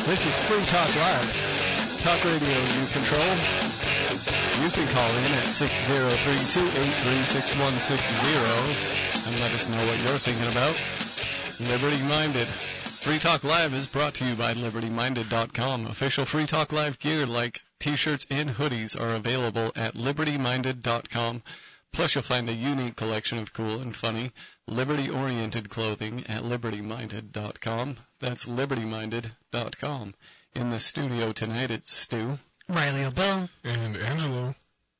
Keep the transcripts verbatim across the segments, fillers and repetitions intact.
This is Free Talk Live. Talk radio you control. You can call in at six zero three, two eight three, six one six zero and let us know what you're thinking about. Liberty Minded. Free Talk Live is brought to you by Liberty Minded dot com. Official Free Talk Live gear like t-shirts and hoodies are available at Liberty Minded dot com. Plus, you'll find a unique collection of cool and funny, liberty-oriented clothing at Liberty Minded dot com. That's Liberty Minded dot com. In the studio tonight, it's Stu, Riley O'Bell, and Angelo.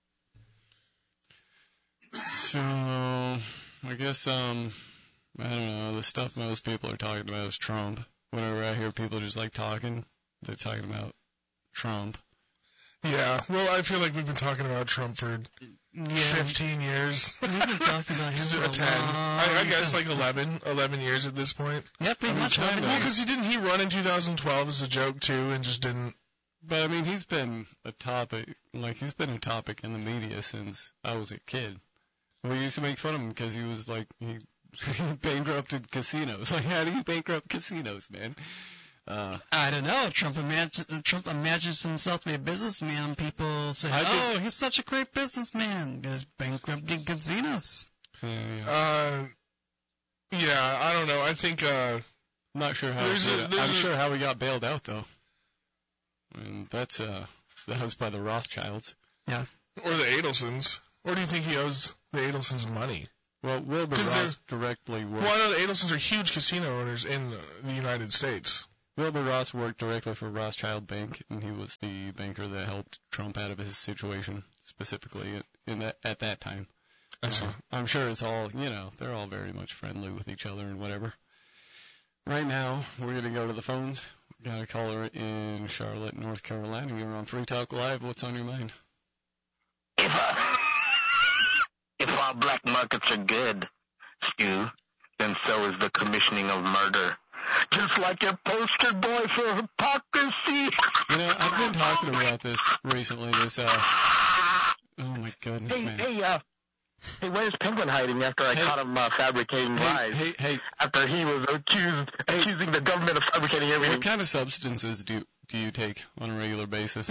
So, I guess, um, I don't know, the stuff most people are talking about is Trump. Whenever I hear people just like talking, they're talking about Trump. Yeah, well, I feel like we've been talking about Trump for yeah. fifteen years. We've been talking about him for a ten. I, I guess like eleven, eleven years at this point. Yeah, pretty I mean, much. kind Well, because he didn't he run in two thousand twelve as a joke too, and just didn't. But I mean, he's been a topic, like he's been a topic in the media since I was a kid. We used to make fun of him because he was like he, he bankrupted casinos. Like, how do you bankrupt casinos, man? Uh, I don't know. Trump, imagine, Trump imagines himself to be a businessman. People say, I oh, think- he's such a great businessman. He's bankrupting casinos. yeah, yeah. Uh, yeah, I don't know. I think uh, I'm not sure how. there's he a- did it. there's I'm a- sure how we got bailed out though. I mean, that's uh, that was by the Rothschilds. or the Adelsons. Or do you think he owes the Adelsons money? Well, Wilbur 'Cause Ross directly worked. Well, I know the Adelsons are huge casino owners in uh, the United States. Wilbur Ross worked directly for Rothschild Bank, and he was the banker that helped Trump out of his situation, specifically in that, at that time. I see. Uh, I'm sure it's all, you know, they're all very much friendly with each other and whatever. Right now, we're going to go to the phones. We got a caller in Charlotte, North Carolina. You're on Free Talk Live. What's on your mind? If, uh, if our black markets are good, Stu, then so is the commissioning of murder. Just like your poster boy for hypocrisy. You know, I've been talking about this recently, this, uh, oh my goodness, Hey, man. hey, uh, hey, where's Penguin hiding after I Hey. caught him uh, fabricating Hey, lies? hey, hey, After he was accused, accusing the government of fabricating everything. what kind of substances do, do you take on a regular basis?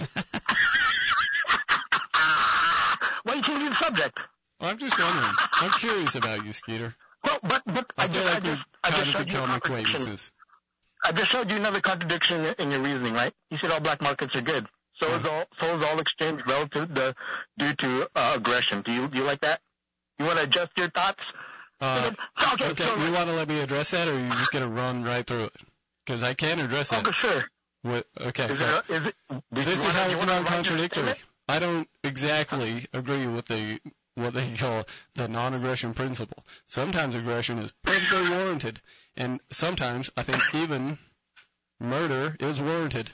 Why are you changing the subject? I'm just wondering. I'm curious about you, Skeeter. Well, but, but I I, feel just, like I we've just, I kind just of showed you a become contradiction. acquaintances. I just showed you another contradiction in your reasoning, right? You said all black markets are good. So is all, so is all exchange relative to, due to uh, aggression. Do you, do you like that? You want to adjust your thoughts? Uh, Okay, okay, so- you want to let me address that, or are you just going to run right through it? Because I can address Oh, that. for sure. With, okay, Is so it, is it, did this you is wanna, how you it's wanna write your non-contradictory. statement? I don't exactly agree with the what they call the non-aggression principle. Sometimes aggression is perfectly warranted, and sometimes I think even murder is warranted.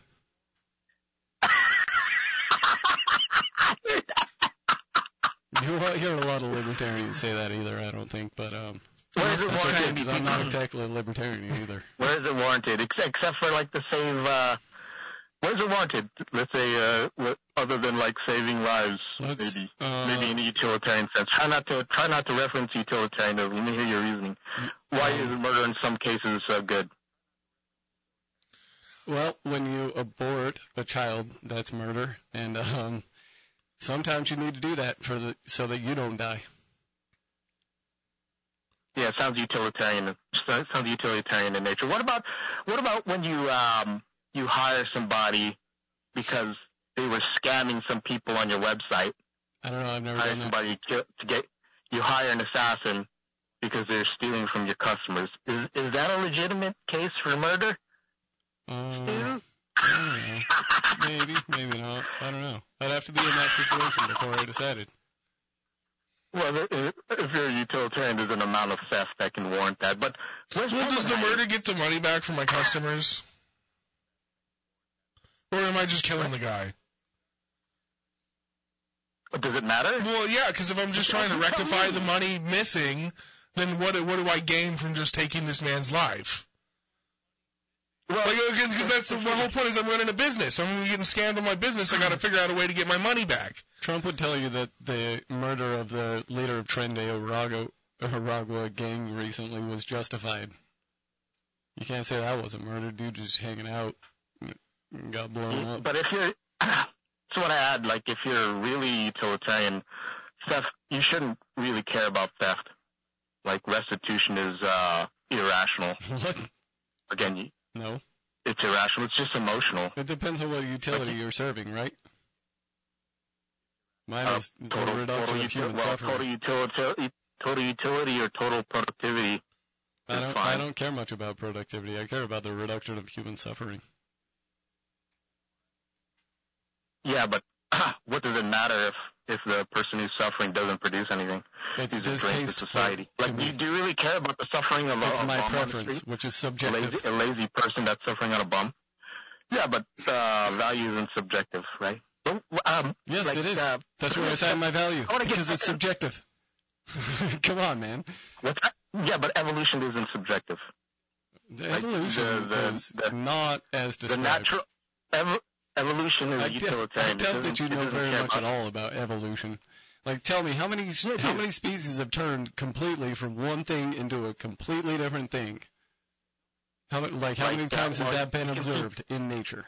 You won't hear a lot of libertarians say that either, I don't think, but um, Where is it that's okay, warranted? 'cause I'm not exactly a libertarian either. Where is it warranted? Ex- Except for like the save, uh, where is it warranted? Let's say, uh, what- other than like saving lives, Let's, maybe, uh, maybe in a utilitarian sense. Try not to, try not to reference utilitarianism. Let me hear your reasoning. Why is murder in some cases so good? Well, when you abort a child, that's murder, and um, sometimes you need to do that for the so that you don't die. Yeah, it sounds utilitarian. It sounds utilitarian in nature. What about, what about when you, um, you hire somebody because they were scamming some people on your website? I don't know. I've never Hire done that. somebody to to get, you hire an assassin because they're stealing from your customers. Is is that a legitimate case for murder? Uh, Stu? I don't know. Maybe, maybe not. I don't know. I'd have to be in that situation before I decided. Well, if if you're a utilitarian, there's an amount of theft that can warrant that. But where's Well, does the Penguin murder get the money back from my customers? Or am I just killing the guy? hiding? Does it matter? Well, yeah, because if I'm just trying to rectify the money missing, then what, what do I gain from just taking this man's life? Well, Because that's the, my whole point is I'm running a business. I'm getting scammed on my business. I got to figure out a way to get my money back. Trump would tell you that the murder of the leader of Tren de Aragua, Aragua gang recently was justified. You can't say that wasn't murder. Dude just hanging out, Got blown up. But if you're, so what I add, like if you're really utilitarian, theft, you shouldn't really care about theft. Like restitution is uh, irrational. What? Again, you, No. it's irrational. It's just emotional. It depends on what utility you're serving, right? Mine Uh, is the total, reduction total, of human util- well, suffering. total utility, total utility or total productivity. I is don't. fine. I don't care much about productivity. I care about the reduction of human suffering. Yeah, but what does it matter if if the person who's suffering doesn't produce anything? It's He's just drained to distasteful society. to Like, me. you, do you really care about the suffering of a, It's a my bum on the preference, street? which is A subjective. lazy, a lazy person that's suffering on a bum? Yeah, but uh, value isn't subjective, right? Don't, um, Yes, like, it is. Uh, That's where I assign my value, I wanna get- because it's subjective. Come on, man. what's that? Yeah, but evolution isn't subjective. The Like, evolution the- the- is the- not as The described. natural ev- evolution is I, doubt- utilitarian. I It doubt doesn't- that you it know doesn't very care much at about- all about evolution. Like, tell me, how many Yeah, I how do. many species have turned completely from one thing into a completely different thing? How ma- like how Like many that times has one- that been you can see- observed in nature?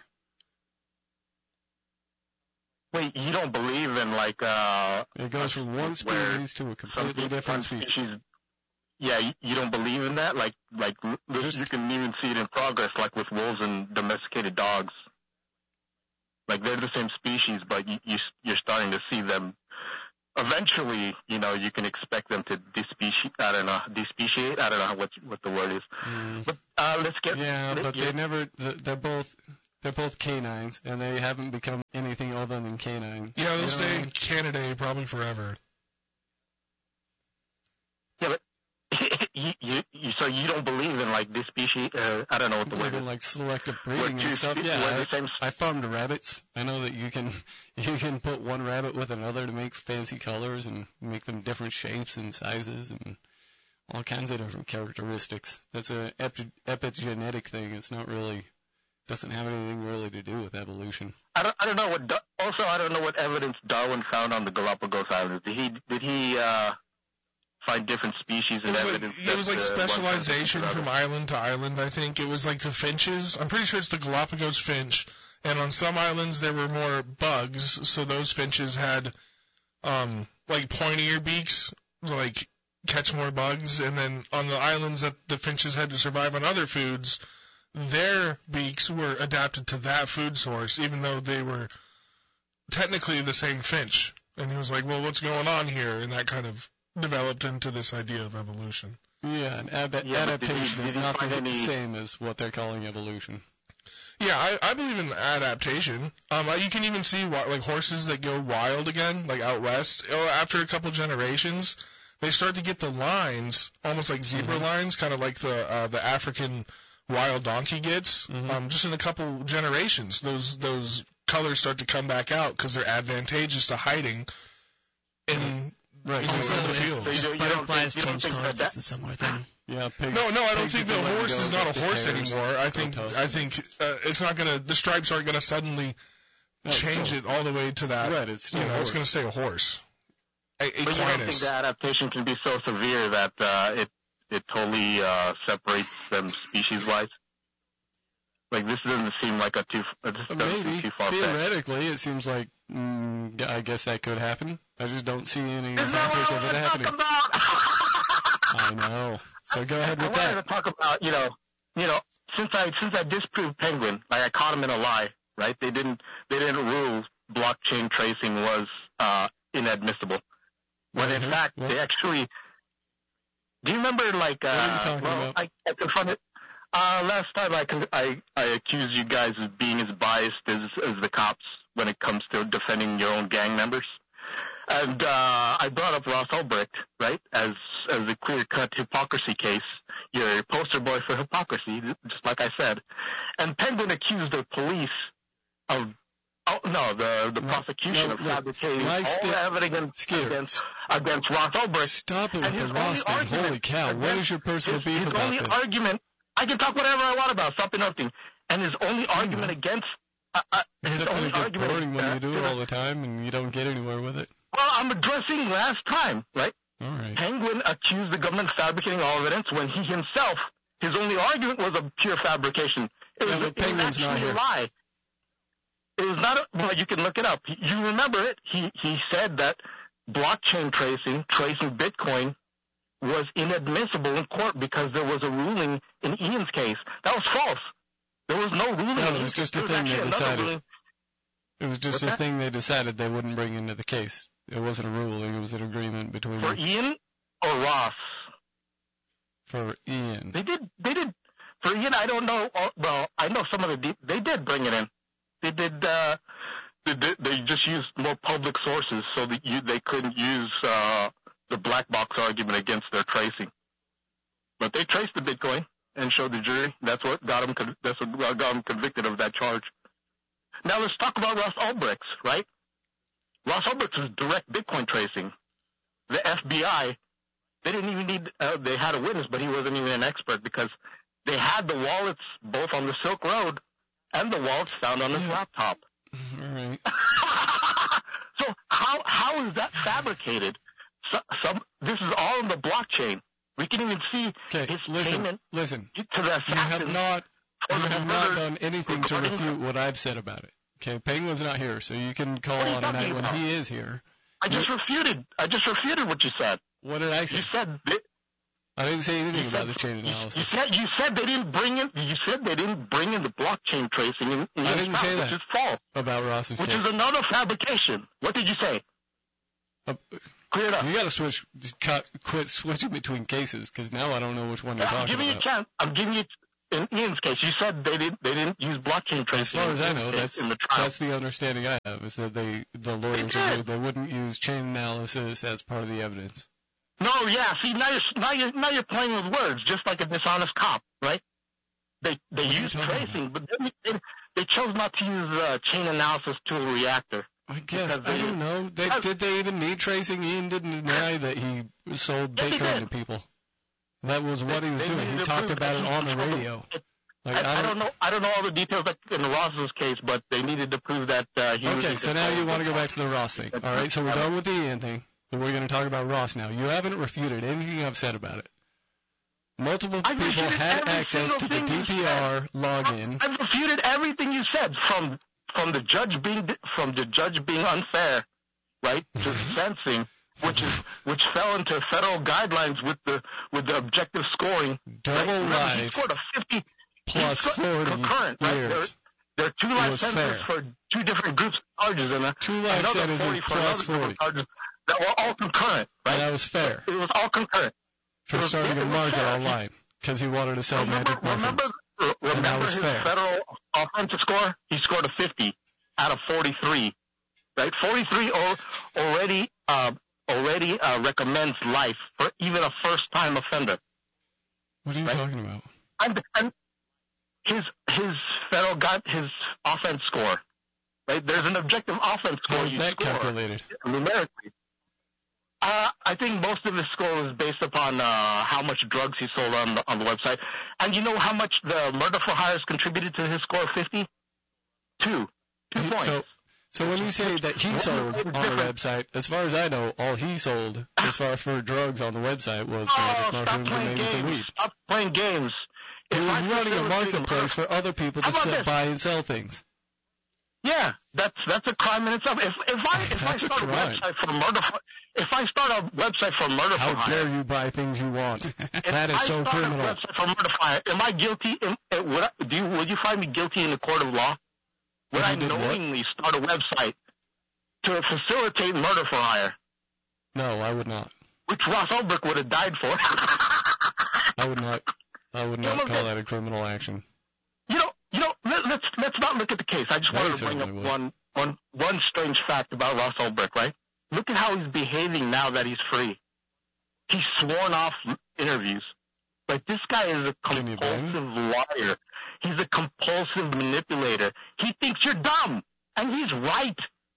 Wait, you don't believe in like uh It goes from one where species to a some completely people- different some species. Yeah, you, you don't believe in that? Like like l- Just- you can even see it in progress, like with wolves and domesticated dogs. Like they're the same species, but you, you you're starting to see them. Eventually, you know, you can expect them to despeciate. I don't know, despeciate. I don't know what what the word is. Mm. But uh, let's get. Yeah, let's but get- they never. th- They're both. They're both canines, and they haven't become anything other than canine. Yeah, they'll You know stay what I in mean? Canada probably forever. you, you, you, so you don't believe in like despeciate? Uh, I don't know what the word Even is. like selective Where breeding two and stuff. spe- Yeah, where I, the same I farmed rabbits. I know that you can you can put one rabbit with another to make fancy colors and make them different shapes and sizes and all kinds of different characteristics. That's a epi- epigenetic thing. It's not really doesn't have anything really to do with evolution. I don't, I don't know what. Da- Also, I don't know what evidence Darwin found on the Galapagos Islands. Did he? Did he uh, find different species It and was like, evidence? it was that, like uh, one specialization person from to another? island to island, I think. It was like the finches. I'm pretty sure it's the Galapagos finch. And on some islands there were more bugs, so those finches had um like pointier beaks, to, like catch more bugs. And then on the islands that the finches had to survive on other foods, their beaks were adapted to that food source, even though they were technically the same finch. And he was like, well, what's going on here? And that kind of developed into this idea of evolution. Yeah, and ab- Yeah, but did he- adaptation did is he nothing find the any- same as what they're calling evolution. Yeah, I, I believe in adaptation. Um, you can even see wi- like horses that go wild again, like out west. Oh, after a couple generations, they start to get the lines, almost like zebra Mhm. lines, kind of like the uh, the African wild donkey gets. Mhm. Um, just in a couple generations, those those colors start to come back out because they're advantageous to hiding in Right. in the Also, open if fields. So you don't butterflies think- you don't change think colors, that- it's a similar thing. Yeah, pigs. No, no, I don't pigs think that the let horse go is not a get the horse hairs anymore. I think toast. I think uh, it's not gonna. The stripes aren't gonna suddenly No, it's change still- it all the way to that. Right, it's still you know, a it's horse. going to stay a horse. A, But you don't think equinus. the adaptation can be so severe that uh, it it totally uh, separates them species-wise? Like this doesn't seem like a too. Uh, this doesn't seem Maybe too far fetched. theoretically, it seems like mm, I guess that could happen. I just don't see any Isn't that examples what of I it wanted to happening. talk about? I know. So go ahead I with wanted that. to talk about, you know, you know, since I since I disproved Penguin, like I caught him in a lie, right? They didn't they didn't rule blockchain tracing was uh, inadmissible, when in Mhm. fact What? they actually. Do you remember like? Uh, What are you talking well, about? I, I confronted. Uh, last time I, con- I I accused you guys of being as biased as as the cops when it comes to defending your own gang members. And uh, I brought up Ross Ulbricht, right, as as a clear-cut hypocrisy case. You're a poster boy for hypocrisy, just like I said. And Penguin accused the police of, oh no, the the No, prosecution no, of look, fabricating my all sti- the evidence Skeeter. against against Ross Ulbricht. Stop it And with the his Ross only thing. argument Holy cow. What against- is your personal his, beef his about only this? argument, I can talk whatever I want about something, nothing. And his only argument against, uh, uh, his Except that only it gets argument. boring when uh, you do it all the time and you don't get anywhere with it. Well, I'm addressing last time, right? All right. Penguin accused the government of fabricating all evidence when he himself, his only argument was a pure fabrication. It Yeah, was, but it was Penguin's not actually here. a lie. It was not. A, well, you can look it up. You remember it? He he said that blockchain tracing, tracing Bitcoin, was inadmissible in court because there was a ruling in Ian's case. That was false. There was no ruling. No, it was just a thing they decided. Ruling. It was just What's a that? thing they decided they wouldn't bring into the case. It wasn't a ruling. It was an agreement between For them. Ian or Ross? For Ian. They did. They did. For Ian, I don't know. uh, Well, I know some of the. de- They did bring it in. They did. Uh, they, did they just used more public sources so that you they couldn't use uh, the black box argument against their tracing. But they traced the Bitcoin and showed the jury. That's what got them. Con- that's what got them convicted of that charge. Now let's talk about Ross Ulbricht, right? Ross Ulbricht is direct Bitcoin tracing. The F B I, they didn't even need. Uh, they had a witness, but he wasn't even an expert because they had the wallets both on the Silk Road and the wallets found on his laptop. All right. So how how is that fabricated? So, some this is all in the blockchain. We can even see Okay, his listen, payment listen. to the You have assassin. not, for you the have not murder done anything to recording. refute what I've said about it. Okay, Penguin's not here, so you can call What are you on a night talking when about? he is here. I just refuted. I just refuted what you said. What did I say? You said that, I didn't say anything you about said, the chain you, you analysis. said you said they didn't bring in. You said they didn't bring in the blockchain tracing. In, in I didn't say which that. is false. About Ross's Which case. is another fabrication. What did you say? Uh, Clear it up. you got to switch, cut, quit switching between cases, because now I don't know which one you're I'm talking giving you a about. chance. I'm giving you. In Ian's case, you said they didn't. They didn't use blockchain tracing. As far as I in- know, in- that's in the trial. that's the understanding I have, is that they the lawyers They did. agreed they wouldn't use chain analysis as part of the evidence. No, yeah. See, now you're now you're now you're playing with words, just like a dishonest cop, right? They they What are you used talking tracing, but then they, they chose not to use uh, chain analysis to a reactor. I guess, Because I they- don't know. They, because- did they even need tracing? Ian didn't deny that he sold Yes, he Bitcoin did. to people. That was what he was They doing. needed He to talked prove about that it he on the sold them. radio. It- Like, I, I don't know. I don't know all the details like in Ross's case, but they needed to prove that uh, he was. Okay, in so now control you of want to the go back to the Ross thing. All right, so we're done with the Ian thing. So we're going to talk about Ross now. You haven't refuted anything I've said about it. Multiple I've people refuted had every access to single the thing you D P R login. I've refuted everything you said, from from the judge being from the judge being unfair, right, to fencing, which is which fell into federal guidelines with the with the objective scoring. Double Right? Remember, he life scored a fifty plus he scored forty concurrent, right? There, years. there are two It life was sentences fair. for two different groups of charges, and a, Two life another sentences forty for plus another group forty. of charges that were all concurrent, right? And that was fair It was all concurrent. for It was- starting it a was market fair. online because he wanted to sell remember, magic mushrooms. remember, uh, remember was his fair. federal offensive score? He scored a fifty out of forty-three. Right, forty-three al- already uh, already uh, recommends life for even a first-time offender. What are you Right. talking about? And, and his his federal got his offense score. Right, there's an objective offense score How is you that score calculated? numerically. Uh, I think most of his score is based upon uh, how much drugs he sold on the, on the website. And you know how much the murder for hires contributed to his score of fifty? Two. Two He- points. So, so when you say that he What sold is on the different? website, as far as I know, all he sold as far for drugs on the website was oh, magic stop mushrooms and playing maybe games. some weed. Stop playing games. He If was I running a facilitate marketplace murder- for other people to How about sell, this? buy and sell things. Yeah, that's that's a crime in itself. If if I if I That's a start a, crime. website for murder, for, if I start a website for murder for How hire, dare you buy things you want? if That is I so start criminal. a website for murder for hire, am I guilty? Am, uh, would I, do you, would you find me guilty in the court of law? Would If I you did what? knowingly start a website to facilitate murder for hire, No, I would not. which Ross Ulbricht would have died for? I would not. I would You not look call at- that a criminal action. You know, you know. Let, let's let's not look at the case. I just They wanted to bring up certainly would. one one one strange fact about Ross Ulbricht. Right? Look at how he's behaving now that he's free. He's sworn off interviews. Like, this guy is a Can you blame compulsive liar. He's a compulsive manipulator. He thinks you're dumb, and he's right.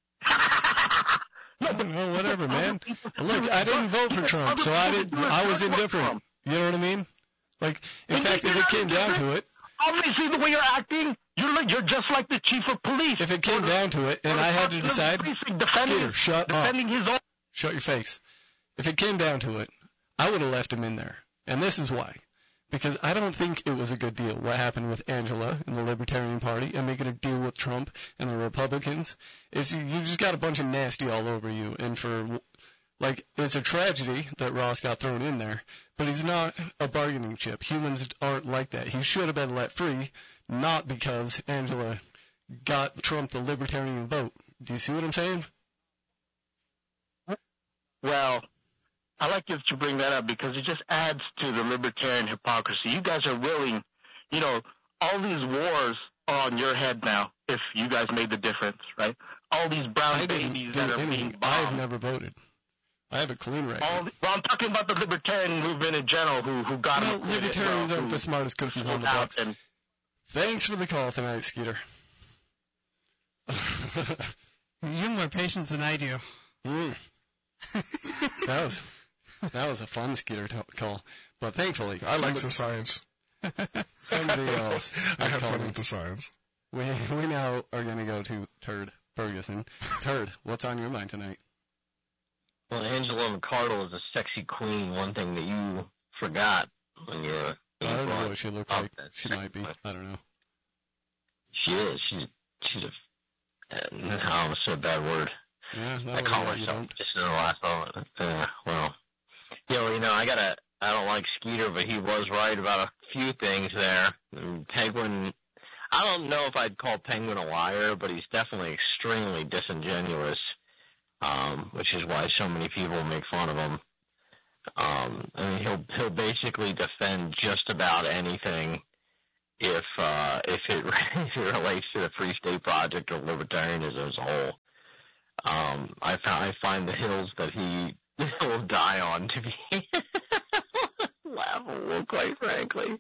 No, but- Well, whatever, man. people- Look, I didn't vote for Trump, so I didn't. I was indifferent. You know what I mean? Like, in And fact, you're if it not came down to indifferent. it, Obviously, the way you're acting, you're like, you're just like the chief of police. if it came Or the- down to it, and or the I had to captain of decide, precinct defending, Skeeter, shut up. defending his own. Shut your face. If it came down to it, I would have left him in there. And this is why. because I don't think it was a good deal what happened with Angela and the Libertarian Party and making a deal with Trump and the Republicans. Is you, you just got a bunch of nasty all over you, and for like it's a tragedy that Ross got thrown in there, but he's not a bargaining chip. Humans aren't like that. He should have been let free, not because Angela got Trump the Libertarian vote. Do you see what I'm saying? Well, I like you to bring that up because it just adds to the libertarian hypocrisy. You guys are willing, you know, all these wars are on your head now if you guys made the difference, right? All these brown I didn't babies do that are anything. being bombed. I've never voted. I have a clean record. All, well, I'm talking about the libertarian movement in general who, who got well, them. libertarians well, aren't the smartest cookies on the out box. and- Thanks for the call tonight, Skeeter. You have more patience than I do. Mm. That was that was a fun Skeeter t- call, but thankfully I like somebody, the science. somebody else. I is have fun calling. with the science. We we now are going to go to Turd Ferguson. Turd, what's on your mind tonight? Well, Angela McArdle is a sexy queen. One thing that you forgot when you were. I don't know what she looks Oh, like. that's She might be. right. I don't know. She is. She's. She's a. Uh, I almost said a bad word. Yeah, I that call one you myself don't. just in the last moment. Uh, well, yeah, well, you know, I gotta. I don't like Skeeter, but he was right about a few things there. And Penguin. I don't know if I'd call Penguin a liar, but he's definitely extremely disingenuous, um, which is why so many people make fun of him. Um, I mean, he'll he'll basically defend just about anything if uh, if it if it relates to the Free State Project or libertarianism as a whole. Um, I found, I find the hills that he will die on to be laughable, quite frankly.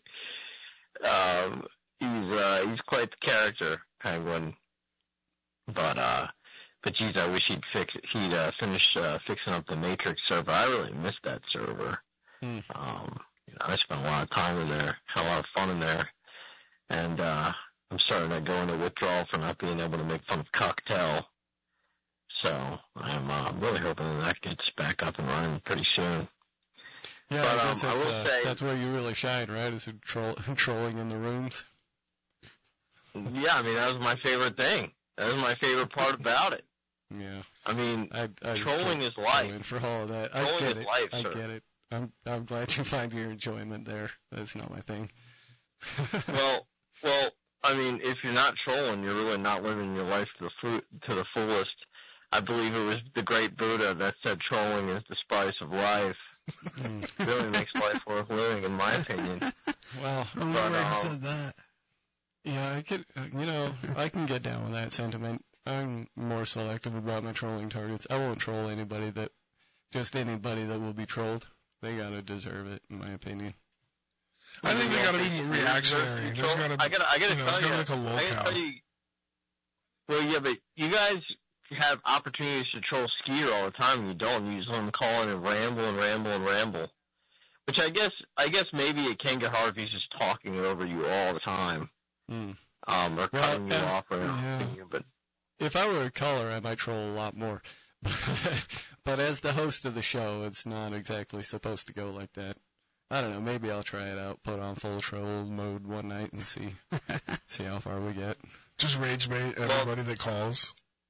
Um, he's uh, he's quite the character, Penguin. But uh, but geez, I wish he'd fix he'd uh, finish uh, fixing up the Matrix server. I really missed that server. Hmm. Um, you know, I spent a lot of time in there, had a lot of fun in there, and uh, I'm starting to go into withdrawal for not being able to make fun of Cocktail. So I'm uh, really hoping that, that gets back up and running pretty soon. Yeah, But, I guess um, I that's, will uh, say- that's where you really shine, right? Is it troll, trolling in the rooms? Yeah, I mean, that was my favorite thing. That was my favorite part about it. Yeah. I mean, I, I just trolling can't is go life. in for all of that. I Trolling get is it. life, I sir. get it. I'm I'm glad you find your enjoyment there. That's not my thing. Well, well, I mean, if you're not trolling, you're really not living your life to the fu- to the fullest. I believe it was the great Buddha that said trolling is the spice of life. Mm. It really makes life worth living, in my opinion. Well, I don't But, know where um, he said that. yeah, I could, uh, you know, I can get down with that sentiment. I'm more selective about my trolling targets. I won't troll anybody that, just anybody that will be trolled. They gotta deserve it, in my opinion. I think they gotta be reactionary. There's Troll- gotta, I gotta, I gotta you know, tell there's you, gotta be like a I gotta locale. tell you. Well, yeah, but you guys have opportunities to troll Skeeter all the time, and you don't. You just let him call in and ramble and ramble and ramble. Which I guess, I guess maybe it can get hard if he's just talking over you all the time, Mm. um, or Well, cutting you as- off or yeah. interrupting you. But If I were a caller, I might troll a lot more. But as the host of the show, it's not exactly supposed to go like that. I don't know. Maybe I'll try it out. Put on full troll mode one night and see see how far we get. Just rage bait everybody that calls.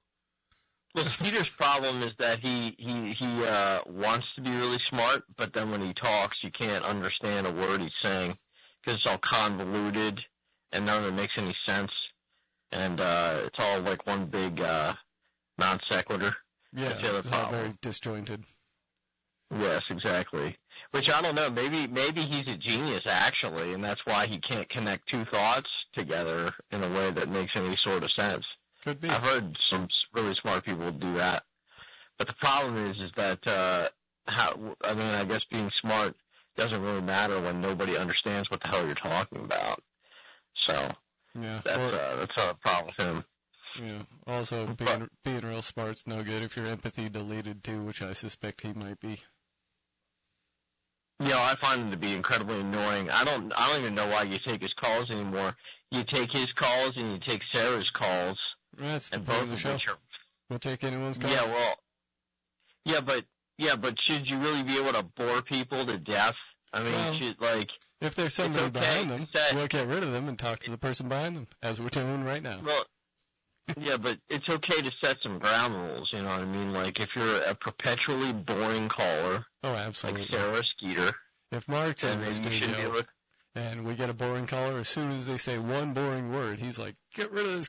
well, Skeeter's problem is that he he he uh, wants to be really smart, but then when he talks, you can't understand a word he's saying because it's all convoluted and none of it makes any sense, and uh, it's all like one big uh, non sequitur. Yeah, That's the other it's all problem. very disjointed. Yes, exactly. Which I don't know. Maybe maybe he's a genius actually, and that's why he can't connect two thoughts together in a way that makes any sort of sense. Could be. I've heard some s- really smart people do that, but the problem is is that uh, how I mean I guess being smart doesn't really matter when nobody understands what the hell you're talking about. So Yeah. that's Or, uh, that's a problem with him. yeah. Also, being being real smart's no good if your empathy deleted too, which I suspect he might be. You know, I find him to be incredibly annoying. I don't I don't even know why you take his calls anymore. You take his calls and you take Sarah's calls, That's the and point both of the of show. which are We'll take anyone's calls. yeah, well, yeah, but yeah, but should you really be able to bore people to death? I mean, Well, should like It If there's somebody okay behind them, that- we'll get rid of them and talk to the person behind them, as we're doing right now. Well, yeah, but it's okay to set some ground rules, you know what I mean? Like, if you're a perpetually boring caller, Oh, absolutely. like Sarah Skeeter, If Mark's then in the maybe you should be studio able to... and we get a boring caller, as soon as they say one boring word, he's like, get rid of this.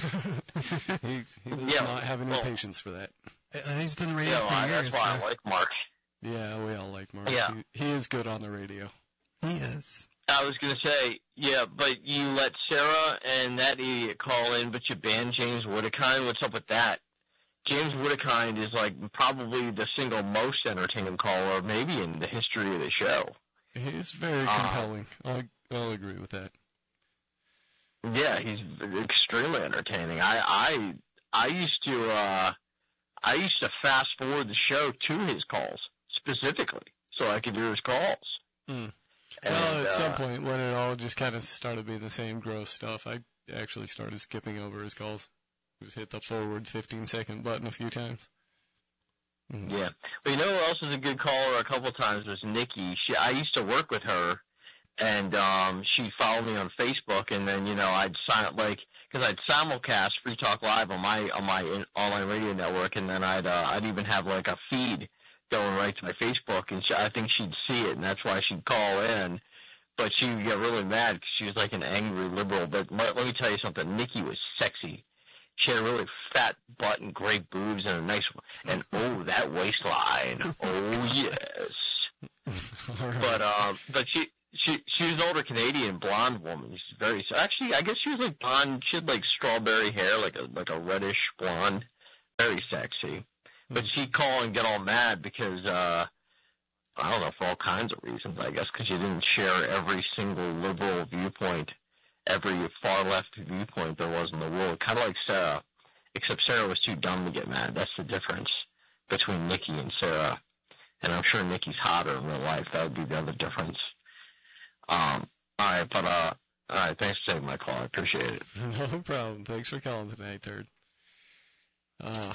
he, he does Yeah, not have any well- patience for that. And he's done radio Yeah, well, for years. that's why so I like Mark. Yeah, we all like Mark. Yeah. He, he is good on the radio. he is. I was going to say, yeah, but you let Sarah and that idiot call in, but you banned James Whittakind. What's up with that? James Whittakind is like probably the single most entertaining caller maybe in the history of the show. He's very Uh, compelling. I'll, I'll agree with that. Yeah, he's extremely entertaining. I I I used to uh I used to fast forward the show to his calls specifically so I could do his calls. Hmm. And, Well, at some uh, point when it all just kind of started being the same gross stuff, I actually started skipping over his calls. Just hit the forward fifteen second button a few times. Mhm. Yeah. But you know who else was a good caller a couple times was Nikki. She I used to work with her, and um she followed me on Facebook, and then you know I'd sign like because I'd simulcast Free Talk Live on my on my in, online radio network, and then I'd uh, I'd even have like a feed going right to my Facebook, and she, I think she'd see it, and that's why she'd call in. But she would get really mad because she was like an angry liberal. But let, let me tell you something, Nikki was sexy. She had a really fat butt and great boobs and a nice and oh that waistline, oh yes. All right. But um, but she she she was an older Canadian blonde woman. She's very actually I guess she was like blonde. She had like strawberry hair, like a like a reddish blonde, very sexy. But she'd call and get all mad because uh, I don't know for all kinds of reasons. I guess because you didn't share every single liberal viewpoint, every far left viewpoint there was in the world. Kind of like Sarah, except Sarah was too dumb to get mad. That's the difference between Nikki and Sarah. And I'm sure Nikki's hotter in real life. That would be the other difference. Um, all right, but uh, all right. Thanks for taking my call. I appreciate it. No problem. Thanks for calling tonight, Turd. Uh,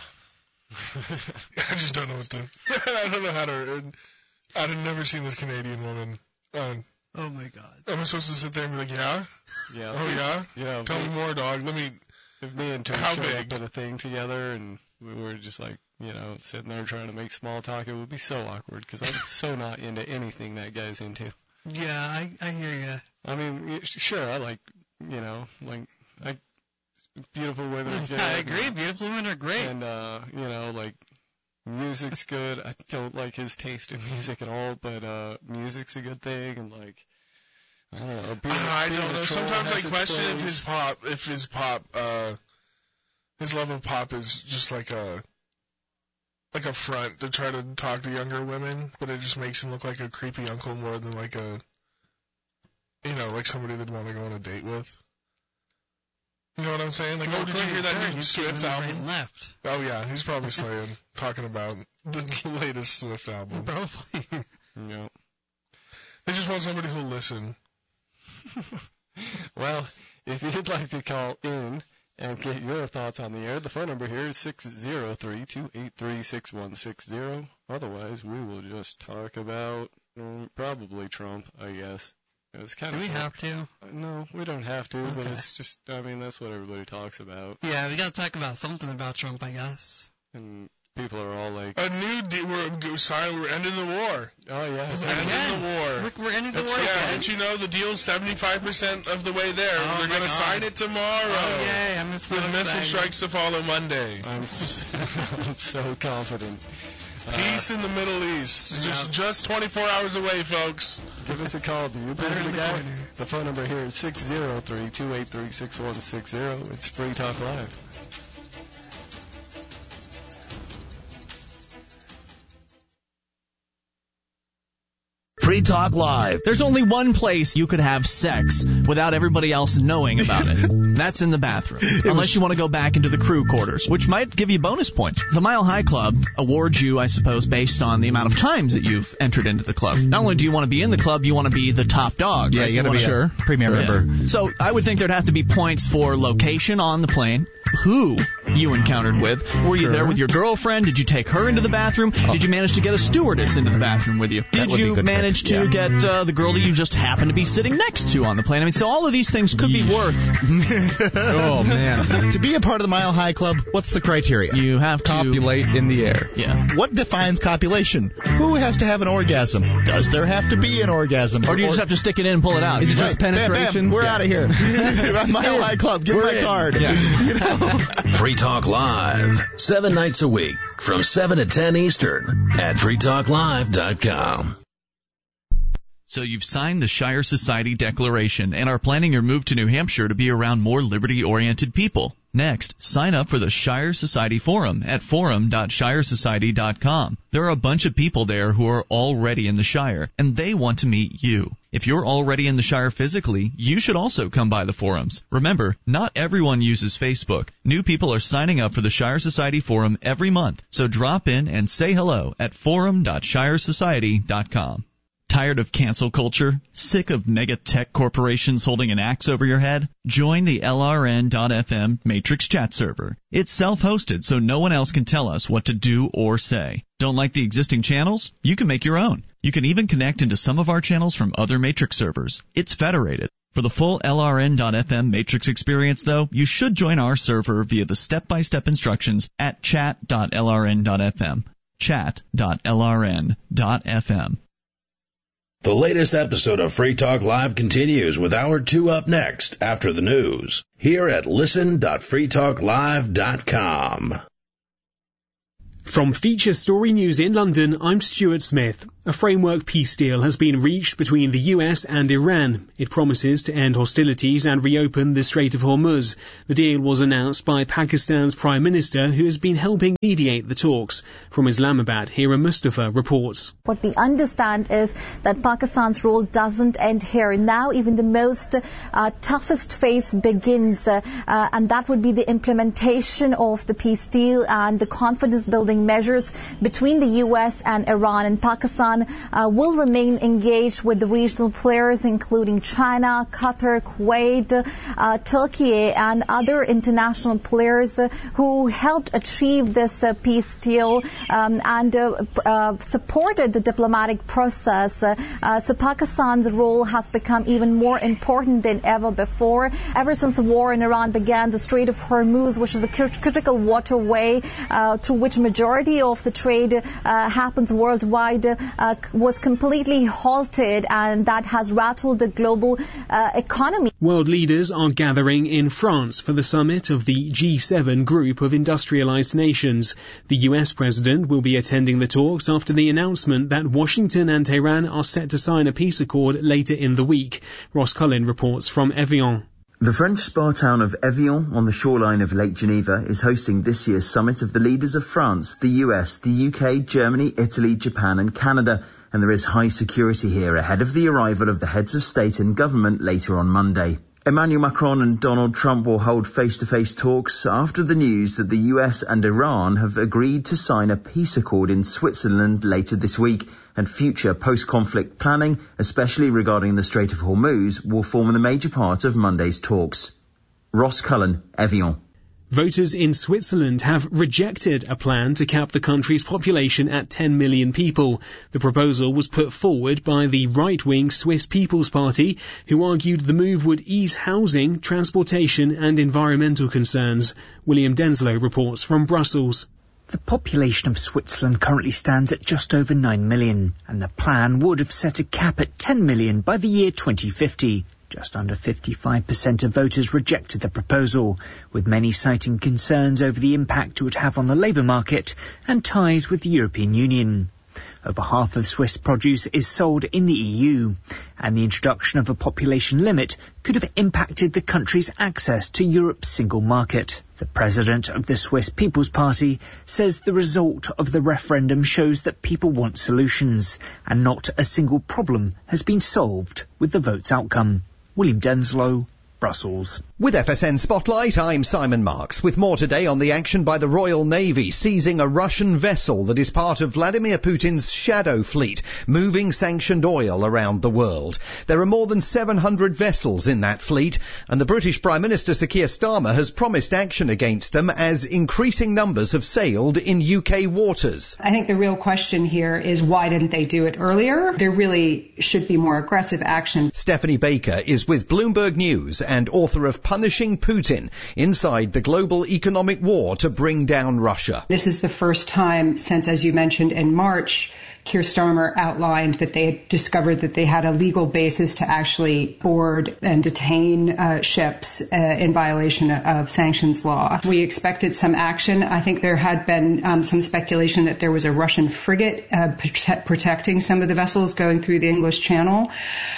I just don't know what to. I don't know how to. I've never seen this Canadian woman. Um, Oh my God. am I supposed to sit there and be like, yeah? yeah. Oh, yeah? Yeah. Tell me more, dog. Let me. If me and Turd How showed big? up at a thing together and we were just like, you know, sitting there trying to make small talk, it would be so awkward because I'm so not into anything that guy's into. Yeah, I I hear you. I mean, y- sure, I like, you know, like, I, beautiful women are good. I agree. Beautiful women are great. And, uh, you know, like, music's good. I don't like his taste in music at all, but, uh, music's a good thing. And, like, I don't know. Being, I being don't a know. troll Sometimes I has its question if place. his pop, if his pop, uh, his love of pop is just like a, like a front to try to talk to younger women, but it just makes him look like a creepy uncle more than like a, you know, like somebody they'd want to go on a date with. You know what I'm saying? Like, oh, did you hear that new He's Swift giving right album? and left. Oh yeah, he's probably slaying, talking about the latest Swift album. Probably. Yeah. They just want somebody who'll listen. Well, if you'd like to call in and get your thoughts on the air, the phone number here is six zero three, two eight three, six one six zero. Otherwise, we will just talk about mm, probably Trump, I guess. It's kind Do of we fun. have to? No, we don't have to, but Okay. it's just, I mean, that's what everybody talks about. Yeah, we gotta talk about something about Trump, I guess. And people are all like, A new deal. We're sorry, we're ending the war. oh, yeah, it's We're ending Again. the war. We're, we're ending the That's, war yeah, again. did you know the deal's seventy-five percent of the way there? Oh, They're my going to God. sign it tomorrow. Oh, yay, I'm so With missile excited. strikes to follow Monday. I'm, s- I'm so confident. Uh, Peace in the Middle East. Just just twenty-four hours away, folks. Give us a call. Do you Better believe in the the guy? corner. The phone number here is six zero three, two eight three, six one six zero. It's Free Talk Live. Free Talk Live. There's only one place you could have sex without everybody else knowing about it. That's in the bathroom. Unless you want to go back into the crew quarters, which might give you bonus points. The Mile High Club awards you, I suppose, based on the amount of times that you've entered into the club. Not only do you want to be in the club, you want to be the top dog. Yeah, right? you got to be wanna- a premier Yeah. member. So I would think there'd have to be points for location on the plane, who you encountered with. Were you Sure. there with your girlfriend? Did you take her into the bathroom? Did you manage to get a stewardess into the bathroom with you? Did would be you good manage trick, to yeah. get uh, the girl that you just happened to be sitting next to on the plane? I mean, so all of these things could be worth. Oh, man. To be a part of the Mile High Club, what's the criteria? You have to Copulate in the air. Yeah. What defines copulation? Who has to have an orgasm? Does there have to be an orgasm? Or do you just have to stick it in and pull it out? Is it Right. just Bam, bam, penetration? we're Yeah. out of here. Mile High Club, give me my in. card. Yeah. You know? Free Talk Live, seven nights a week from seven to ten Eastern at free talk live dot com. So you've signed the Shire Society Declaration and are planning your move to New Hampshire to be around more liberty-oriented people. Next, sign up for the Shire Society Forum at forum dot shire society dot com. There are a bunch of people there who are already in the Shire, and they want to meet you. If you're already in the Shire physically, you should also come by the forums. Remember, not everyone uses Facebook. New people are signing up for the Shire Society Forum every month, so drop in and say hello at forum dot shire society dot com. Tired of cancel culture? Sick of mega tech corporations holding an axe over your head? Join the L R N dot F M Matrix chat server. It's self-hosted, so no one else can tell us what to do or say. Don't like the existing channels? You can make your own. You can even connect into some of our channels from other Matrix servers. It's federated. For the full L R N dot F M Matrix experience, though, you should join our server via the step-by-step instructions at chat dot L R N dot F M. chat dot L R N dot F M. The latest episode of Free Talk Live continues with Hour two up next after the news here at listen dot free talk live dot com. From Feature Story News in London, I'm Stuart Smith. A framework peace deal has been reached between the U S and Iran. It promises to end hostilities and reopen the Strait of Hormuz. The deal was announced by Pakistan's Prime Minister, who has been helping mediate the talks. From Islamabad, Hira Mustafa reports. What we understand is that Pakistan's role doesn't end here. Now even the most uh, toughest phase begins, uh, uh, and that would be the implementation of the peace deal and the confidence-building measures between the U S and Iran. And Pakistan uh, will remain engaged with the regional players, including China, Qatar, Kuwait, uh, Turkey, and other international players uh, who helped achieve this uh, peace deal um, and uh, uh, supported the diplomatic process. Uh, uh, so Pakistan's role has become even more important than ever before. Ever since the war in Iran began, the Strait of Hormuz, which is a crit- critical waterway uh, through which majority of the trade uh, happens worldwide, uh, was completely halted, and that has rattled the global uh, economy. World leaders are gathering in France for the summit of the G seven group of industrialized nations. The U S president will be attending the talks after the announcement that Washington and Tehran are set to sign a peace accord later in the week. Ross Cullen reports from Evian. The French spa town of Evian on the shoreline of Lake Geneva is hosting this year's summit of the leaders of France, the U S, the U K, Germany, Italy, Japan and Canada, and there is high security here ahead of the arrival of the heads of state and government later on Monday. Emmanuel Macron and Donald Trump will hold face-to-face talks after the news that the U S and Iran have agreed to sign a peace accord in Switzerland later this week, and future post-conflict planning, especially regarding the Strait of Hormuz, will form the major part of Monday's talks. Ross Cullen, Evian. Voters in Switzerland have rejected a plan to cap the country's population at ten million people. The proposal was put forward by the right-wing Swiss People's Party, who argued the move would ease housing, transportation and environmental concerns. William Denslow reports from Brussels. The population of Switzerland currently stands at just over nine million, and the plan would have set a cap at ten million by the year twenty fifty. Just under fifty-five percent of voters rejected the proposal, with many citing concerns over the impact it would have on the labour market and ties with the European Union. Over half of Swiss produce is sold in the E U, and the introduction of a population limit could have impacted the country's access to Europe's single market. The president of the Swiss People's Party says the result of the referendum shows that people want solutions, and not a single problem has been solved with the vote's outcome. William Denslow, Brussels. With F S N Spotlight, I'm Simon Marks, with more today on the action by the Royal Navy seizing a Russian vessel that is part of Vladimir Putin's shadow fleet, moving sanctioned oil around the world. There are more than seven hundred vessels in that fleet, and the British Prime Minister Sir Keir Starmer has promised action against them as increasing numbers have sailed in U K waters. I think the real question here is why didn't they do it earlier? There really should be more aggressive action. Stephanie Baker is with Bloomberg News and author of Punishing Putin, Inside the Global Economic War to Bring Down Russia. This is the first time since, as you mentioned, in March, Keir Starmer outlined that they had discovered that they had a legal basis to actually board and detain uh, ships uh, in violation of sanctions law. We expected some action. I think there had been um, some speculation that there was a Russian frigate uh, prote- protecting some of the vessels going through the English Channel.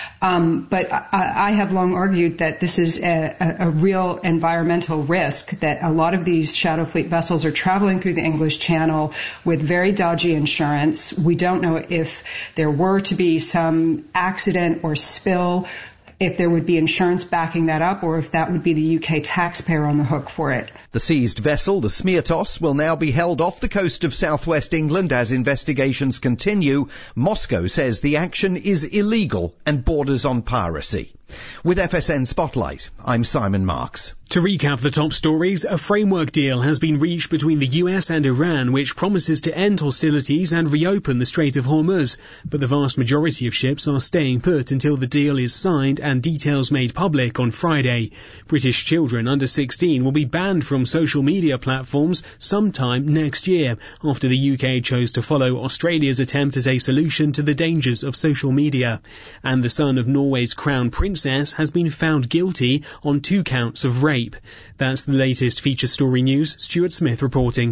Um, but I, I have long argued that this is a, a, a real environmental risk, that a lot of these shadow fleet vessels are traveling through the English Channel with very dodgy insurance. We don't know if there were to be some accident or spill, if there would be insurance backing that up, or if that would be the U K taxpayer on the hook for it. The seized vessel, the Smirtos, will now be held off the coast of southwest England as investigations continue. Moscow says the action is illegal and borders on piracy. With F S N Spotlight, I'm Simon Marks. To recap the top stories, a framework deal has been reached between the U S and Iran which promises to end hostilities and reopen the Strait of Hormuz, but the vast majority of ships are staying put until the deal is signed and details made public on Friday. British children under sixteen will be banned from social media platforms sometime next year, after the U K chose to follow Australia's attempt at a solution to the dangers of social media. And the son of Norway's crown princess has been found guilty on two counts of rape. That's the latest feature story news. Stuart Smith reporting.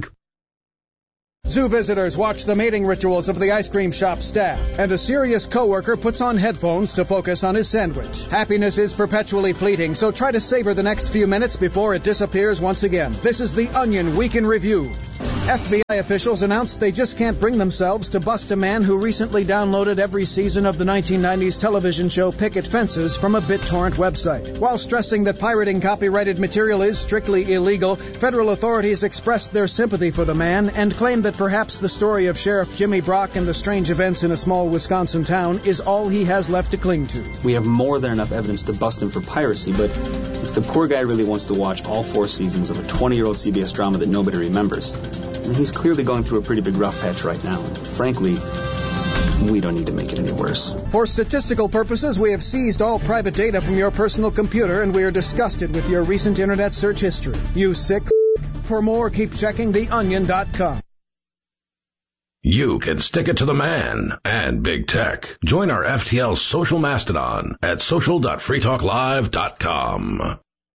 Zoo visitors watch the mating rituals of the ice cream shop staff, and a serious coworker puts on headphones to focus on his sandwich. Happiness is perpetually fleeting, so try to savor the next few minutes before it disappears once again. This is the Onion Week in Review. F B I officials announced they just can't bring themselves to bust a man who recently downloaded every season of the nineteen nineties television show Picket Fences from a BitTorrent website. While stressing that pirating copyrighted material is strictly illegal, federal authorities expressed their sympathy for the man and claimed that perhaps the story of Sheriff Jimmy Brock and the strange events in a small Wisconsin town is all he has left to cling to. We have more than enough evidence to bust him for piracy, but if the poor guy really wants to watch all four seasons of a twenty-year-old C B S drama that nobody remembers, then he's clearly going through a pretty big rough patch right now. And frankly, we don't need to make it any worse. For statistical purposes, we have seized all private data from your personal computer, and we are disgusted with your recent internet search history. You sick f- For more, keep checking the onion dot com. You can stick it to the man and big tech. Join our F T L social mastodon at social dot free talk live dot com.